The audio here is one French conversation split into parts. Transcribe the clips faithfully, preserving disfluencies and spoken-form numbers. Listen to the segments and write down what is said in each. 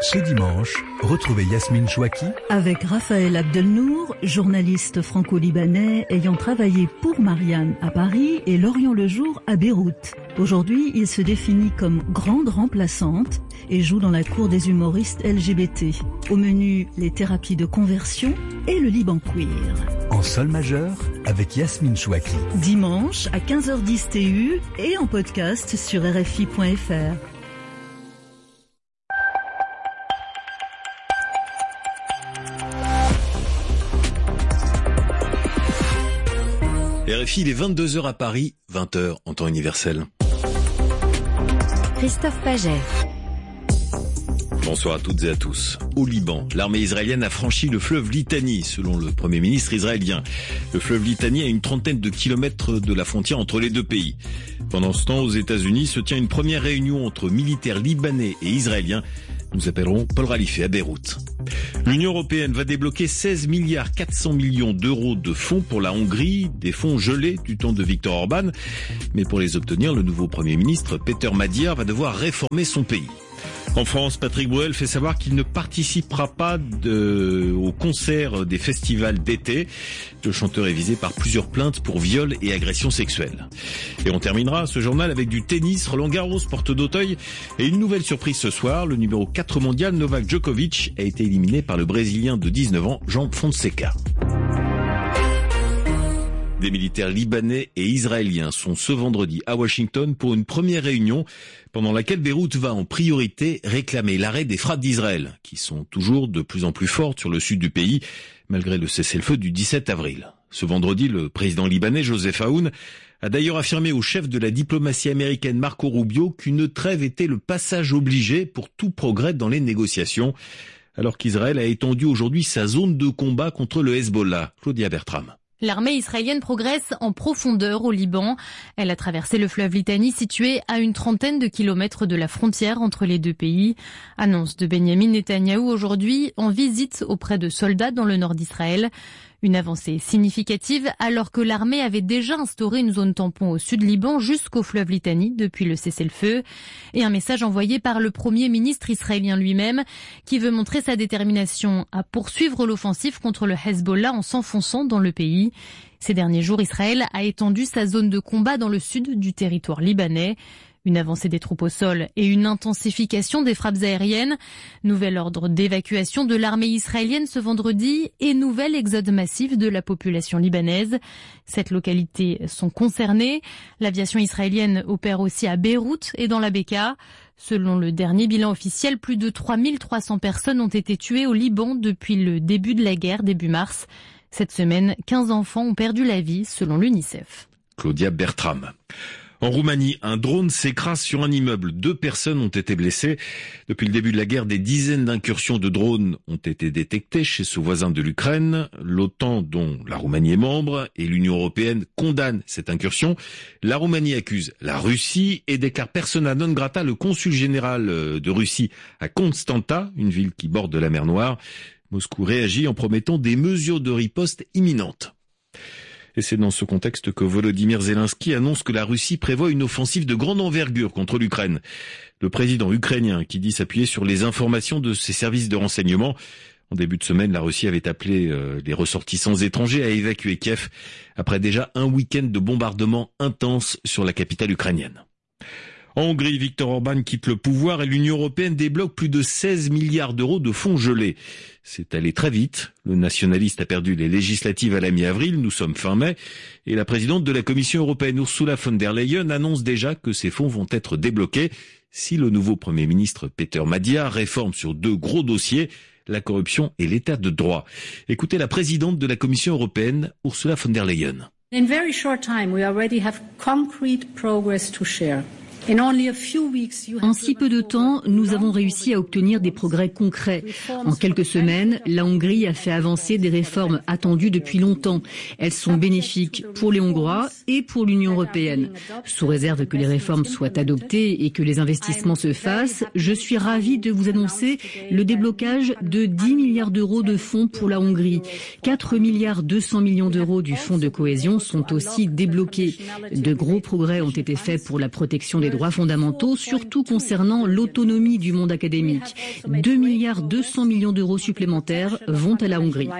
Ce dimanche, retrouvez Yasmine Chouaki avec Raphaël Abdelnour, journaliste franco-libanais ayant travaillé pour Marianne à Paris et Lorient Le Jour à Beyrouth. Aujourd'hui, il se définit comme grande remplaçante et joue dans la cour des humoristes L G B T. Au menu, les thérapies de conversion et le Liban queer. En sol majeur avec Yasmine Chouaki. Dimanche à quinze heures dix T U et en podcast sur R F I point F R. R F I, il est vingt-deux heures à Paris, vingt heures en temps universel. Christophe Paget. Bonsoir à toutes et à tous. Au Liban, l'armée israélienne a franchi le fleuve Litani, selon le Premier ministre israélien. Le fleuve Litani a une trentaine de kilomètres de la frontière entre les deux pays. Pendant ce temps, aux États-Unis, se tient une première réunion entre militaires libanais et israéliens. Nous appellerons Paul Ralifé à Beyrouth. L'Union européenne va débloquer seize milliards quatre cents millions d'euros de fonds pour la Hongrie, des fonds gelés du temps de Viktor Orban. Mais pour les obtenir, le nouveau Premier ministre, Péter Madziar, va devoir réformer son pays. En France, Patrick Bruel fait savoir qu'il ne participera pas de, au concert des festivals d'été. Le chanteur est visé par plusieurs plaintes pour viol et agressions sexuelles. Et on terminera ce journal avec du tennis. Roland Garros, porte d'Auteuil. Et une nouvelle surprise ce soir. Le numéro quatre mondial, Novak Djokovic, a été éliminé par le Brésilien de dix-neuf ans, Jean Fonseca. Des militaires libanais et israéliens sont ce vendredi à Washington pour une première réunion pendant laquelle Beyrouth va en priorité réclamer l'arrêt des frappes d'Israël, qui sont toujours de plus en plus fortes sur le sud du pays, malgré le cessez-le-feu du dix-sept avril. Ce vendredi, le président libanais Joseph Aoun a d'ailleurs affirmé au chef de la diplomatie américaine Marco Rubio qu'une trêve était le passage obligé pour tout progrès dans les négociations, alors qu'Israël a étendu aujourd'hui sa zone de combat contre le Hezbollah. Claudia Bertram. L'armée israélienne progresse en profondeur au Liban. Elle a traversé le fleuve Litani situé à une trentaine de kilomètres de la frontière entre les deux pays. Annonce de Benyamin Netanyahou aujourd'hui en visite auprès de soldats dans le nord d'Israël. Une avancée significative alors que l'armée avait déjà instauré une zone tampon au sud Liban jusqu'au fleuve Litani depuis le cessez-le-feu. Et un message envoyé par le Premier ministre israélien lui-même qui veut montrer sa détermination à poursuivre l'offensive contre le Hezbollah en s'enfonçant dans le pays. Ces derniers jours, Israël a étendu sa zone de combat dans le sud du territoire libanais. Une avancée des troupes au sol et une intensification des frappes aériennes. Nouvel ordre d'évacuation de l'armée israélienne ce vendredi et nouvel exode massif de la population libanaise. Sept localités sont concernées. L'aviation israélienne opère aussi à Beyrouth et dans la Bekaa. Selon le dernier bilan officiel, plus de trois mille trois cents personnes ont été tuées au Liban depuis le début de la guerre, début mars. Cette semaine, quinze enfants ont perdu la vie selon l'UNICEF. Claudia Bertram. En Roumanie, un drone s'écrase sur un immeuble. Deux personnes ont été blessées. Depuis le début de la guerre, des dizaines d'incursions de drones ont été détectées chez ce voisin de l'Ukraine. L'OTAN, dont la Roumanie est membre, et l'Union européenne condamnent cette incursion. La Roumanie accuse la Russie et déclare persona non grata le consul général de Russie à Constanta, une ville qui borde la mer Noire. Moscou réagit en promettant des mesures de riposte imminentes. Et c'est dans ce contexte que Volodymyr Zelensky annonce que la Russie prévoit une offensive de grande envergure contre l'Ukraine. Le président ukrainien qui dit s'appuyer sur les informations de ses services de renseignement. En début de semaine, la Russie avait appelé euh, les ressortissants étrangers à évacuer Kiev après déjà un week-end de bombardements intenses sur la capitale ukrainienne. En Hongrie, Viktor Orban quitte le pouvoir et l'Union européenne débloque plus de seize milliards d'euros de fonds gelés. C'est allé très vite. Le nationaliste a perdu les législatives à la mi-avril, nous sommes fin mai, et la présidente de la Commission européenne Ursula von der Leyen annonce déjà que ces fonds vont être débloqués si le nouveau Premier ministre Péter Madziar réforme sur deux gros dossiers, la corruption et l'état de droit. Écoutez la présidente de la Commission européenne, Ursula von der Leyen. In very short time, we already have concrete progress to share. En si peu de temps, nous avons réussi à obtenir des progrès concrets. En quelques semaines, la Hongrie a fait avancer des réformes attendues depuis longtemps. Elles sont bénéfiques pour les Hongrois et pour l'Union européenne. Sous réserve que les réformes soient adoptées et que les investissements se fassent, je suis ravie de vous annoncer le déblocage de dix milliards d'euros de fonds pour la Hongrie. quatre milliards deux cents millions d'euros du fonds de cohésion sont aussi débloqués. De gros progrès ont été faits pour la protection des droits fondamentaux, surtout concernant l'autonomie du monde académique. deux milliards deux cents millions d'euros supplémentaires vont à la Hongrie.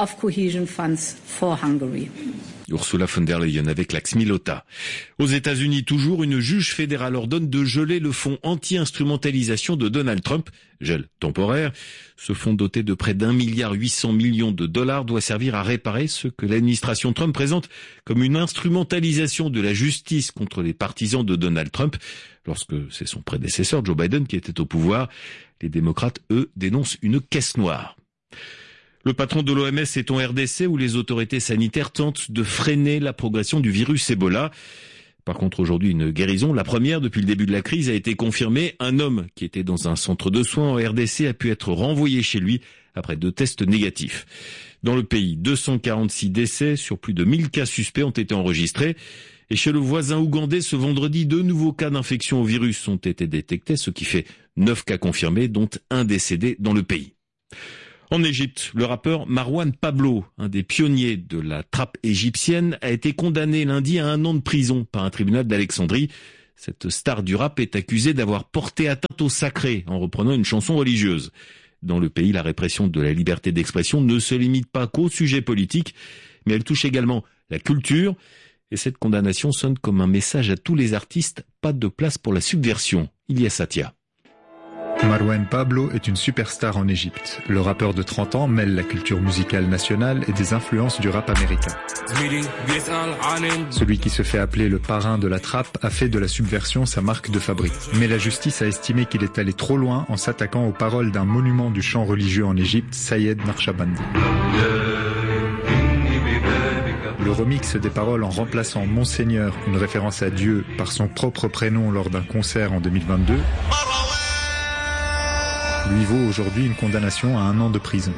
Ursula von der Leyen avec l'Ax Milota. Aux États-Unis, toujours, une juge fédérale ordonne de geler le fonds anti-instrumentalisation de Donald Trump. Gel temporaire. Ce fonds doté de près d'un milliard huit cents millions de dollars doit servir à réparer ce que l'administration Trump présente comme une instrumentalisation de la justice contre les partisans de Donald Trump. Lorsque c'est son prédécesseur, Joe Biden, qui était au pouvoir, les démocrates, eux, dénoncent une caisse noire. Le patron de l'O M S est en R D C où les autorités sanitaires tentent de freiner la progression du virus Ebola. Par contre, aujourd'hui, une guérison, la première depuis le début de la crise, a été confirmée. Un homme qui était dans un centre de soins en R D C a pu être renvoyé chez lui après deux tests négatifs. Dans le pays, deux cent quarante-six décès sur plus de mille cas suspects ont été enregistrés. Et chez le voisin ougandais, ce vendredi, deux nouveaux cas d'infection au virus ont été détectés, ce qui fait neuf cas confirmés, dont un décédé dans le pays. En Égypte, le rappeur Marwan Pablo, un des pionniers de la trappe égyptienne, a été condamné lundi à un an de prison par un tribunal d'Alexandrie. Cette star du rap est accusée d'avoir porté atteinte au sacré en reprenant une chanson religieuse. Dans le pays, la répression de la liberté d'expression ne se limite pas qu'aux sujets politiques, mais elle touche également la culture. Et cette condamnation sonne comme un message à tous les artistes, pas de place pour la subversion. Ilia Satia. Marwan Pablo est une superstar en Égypte. Le rappeur de trente ans mêle la culture musicale nationale et des influences du rap américain. Celui qui se fait appeler le parrain de la trappe a fait de la subversion sa marque de fabrique. Mais la justice a estimé qu'il est allé trop loin en s'attaquant aux paroles d'un monument du chant religieux en Égypte, Sayed Naqshbandi. Le remix des paroles en remplaçant Monseigneur, une référence à Dieu, par son propre prénom lors d'un concert en deux mille vingt-deux, lui vaut aujourd'hui une condamnation à un an de prison.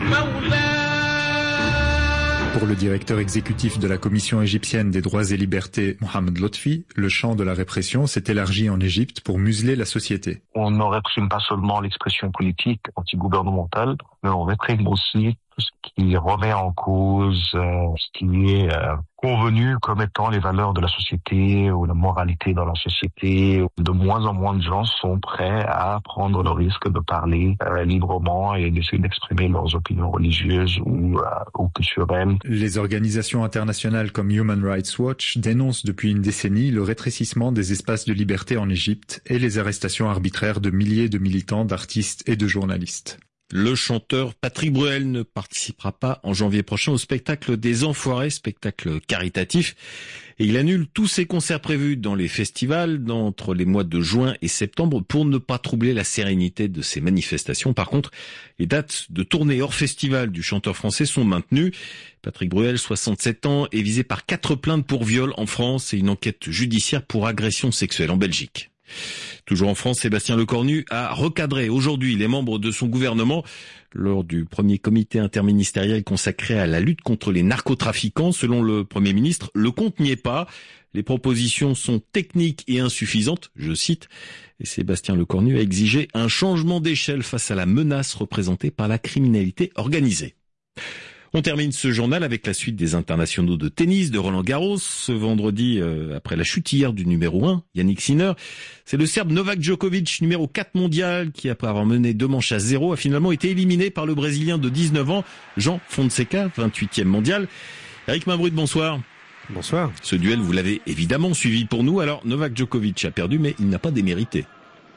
Pour le directeur exécutif de la Commission égyptienne des droits et libertés, Mohamed Lotfi, le champ de la répression s'est élargi en Égypte pour museler la société. On ne réprime pas seulement l'expression politique antigouvernementale, mais on réprime aussi tout ce qui remet en cause euh, ce qui est euh, convenu comme étant les valeurs de la société ou la moralité dans la société. De moins en moins de gens sont prêts à prendre le risque de parler euh, librement et d'essayer d'exprimer leurs opinions religieuses ou, euh, ou culturelles. Les organisations internationales comme Human Rights Watch dénoncent depuis une décennie le rétrécissement des espaces de liberté en Égypte et les arrestations arbitraires de milliers de militants, d'artistes et de journalistes. Le chanteur Patrick Bruel ne participera pas en janvier prochain au spectacle des Enfoirés, spectacle caritatif. Et il annule tous ses concerts prévus dans les festivals entre les mois de juin et septembre pour ne pas troubler la sérénité de ces manifestations. Par contre, les dates de tournée hors festival du chanteur français sont maintenues. Patrick Bruel, soixante-sept ans, est visé par quatre plaintes pour viol en France et une enquête judiciaire pour agression sexuelle en Belgique. Toujours en France, Sébastien Lecornu a recadré aujourd'hui les membres de son gouvernement lors du premier comité interministériel consacré à la lutte contre les narcotrafiquants. Selon le Premier ministre, le compte n'y est pas. Les propositions sont techniques et insuffisantes, je cite. Et Sébastien Lecornu a exigé un changement d'échelle face à la menace représentée par la criminalité organisée. On termine ce journal avec la suite des internationaux de tennis de Roland Garros. Ce vendredi, euh, après la chute hier du numéro un, Yannick Sinner, c'est le Serbe Novak Djokovic, numéro quatre mondial, qui après avoir mené deux manches à zéro, a finalement été éliminé par le Brésilien de dix-neuf ans, Jean Fonseca, vingt-huitième mondial. Eric Mabrud, bonsoir. Bonsoir. Ce duel, vous l'avez évidemment suivi pour nous. Alors, Novak Djokovic a perdu, mais il n'a pas démérité.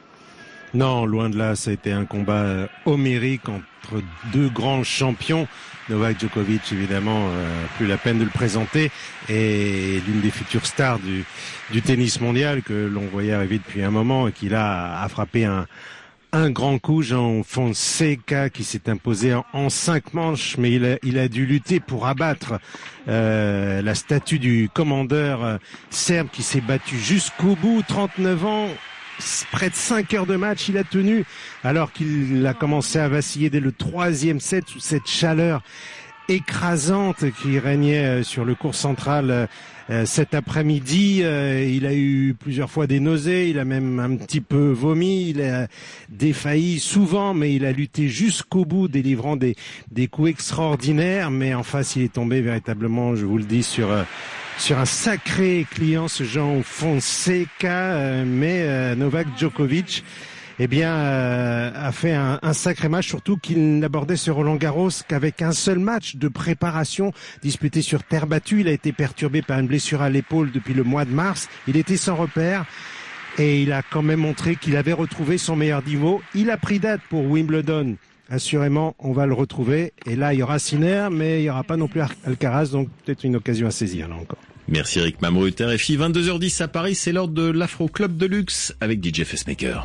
Non, loin de là, ça a été un combat homérique entre deux grands champions. Novak Djokovic, évidemment, euh, plus la peine de le présenter, et l'une des futures stars du, du tennis mondial que l'on voyait arriver depuis un moment et qui là a frappé un, un grand coup, Jean Fonseca, qui s'est imposé en, en cinq manches, mais il a, il a dû lutter pour abattre euh, la statue du commandeur euh, serbe qui s'est battu jusqu'au bout, trente-neuf ans. Près de cinq heures de match, il a tenu alors qu'il a commencé à vaciller dès le troisième set sous cette chaleur écrasante qui régnait sur le court central euh, cet après-midi. Euh, il a eu plusieurs fois des nausées, il a même un petit peu vomi, il a défailli souvent, mais il a lutté jusqu'au bout, délivrant des, des coups extraordinaires. Mais en face, il est tombé véritablement, je vous le dis, sur... Euh, sur un sacré client, ce Jean Fonseca, mais euh, Novak Djokovic eh bien, euh, a fait un, un sacré match, surtout qu'il n'abordait ce Roland-Garros qu'avec un seul match de préparation disputé sur terre battue. Il a été perturbé par une blessure à l'épaule depuis le mois de mars. Il était sans repère et il a quand même montré qu'il avait retrouvé son meilleur niveau. Il a pris date pour Wimbledon. Assurément, on va le retrouver. Et là, il y aura Sinner, mais il n'y aura pas non plus Alcaraz, donc peut-être une occasion à saisir, là encore. Merci Eric Mamrut. R F I, vingt-deux heures dix à Paris, c'est l'heure de l'Afro Club de Luxe avec D J Facemaker.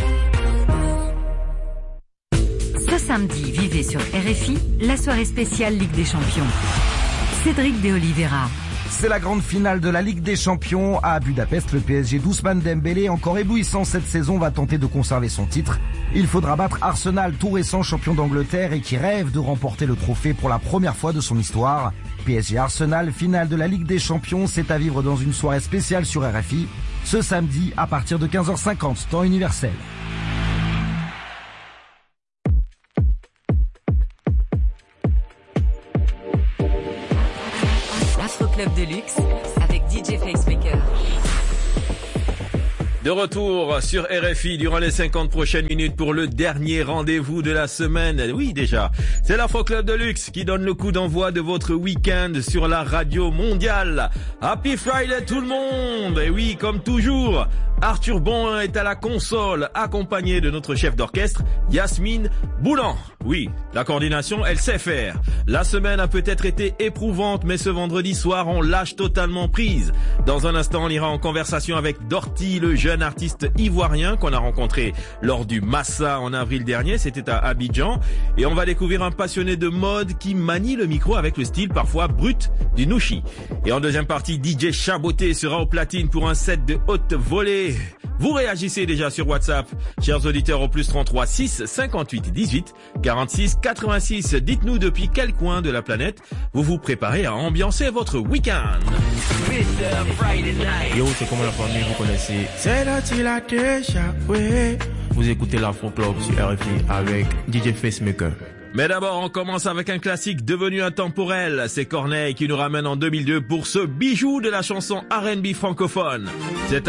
Ce samedi, vivez sur R F I la soirée spéciale Ligue des Champions. Cédric de Oliveira. C'est la grande finale de la Ligue des Champions à Budapest. Le P S G d'Ousmane Dembélé, encore éblouissant cette saison, va tenter de conserver son titre. Il faudra battre Arsenal, tout récent champion d'Angleterre et qui rêve de remporter le trophée pour la première fois de son histoire. P S G Arsenal, finale de la Ligue des Champions, c'est à vivre dans une soirée spéciale sur R F I, ce samedi à partir de quinze heures cinquante, temps universel. Club de luxe avec D J Facemaker. De retour sur R F I durant les cinquante prochaines minutes pour le dernier rendez-vous de la semaine. Oui, déjà, c'est l'Afro Club de Luxe qui donne le coup d'envoi de votre week-end sur la radio mondiale. Happy Friday tout le monde. Et oui, comme toujours, Arthur Bon est à la console, accompagné de notre chef d'orchestre, Yasmine Boulan. Oui, la coordination, elle sait faire. La semaine a peut-être été éprouvante, mais ce vendredi soir, on lâche totalement prise. Dans un instant, on ira en conversation avec Dorty, le jeune artiste ivoirien qu'on a rencontré lors du Massa en avril dernier. C'était à Abidjan. Et on va découvrir un passionné de mode qui manie le micro avec le style parfois brut du Nouchi. Et en deuxième partie, D J Chaboté sera au platine pour un set de haute volée. Vous réagissez déjà sur WhatsApp, chers auditeurs, au plus trente-trois six cinquante-huit dix-huit quarante-six quatre-vingt-six. Dites-nous depuis quel coin de la planète vous vous préparez à ambiancer votre week-end. Yo, c'est comme la famille, vous connaissez. C'est là, tu l'as déjà, ouais. Vous écoutez l'Afro Club sur R F I avec D J Facemaker. Mais d'abord, on commence avec un classique devenu intemporel. C'est Corneille qui nous ramène en deux mille deux pour ce bijou de la chanson R and B francophone. C'est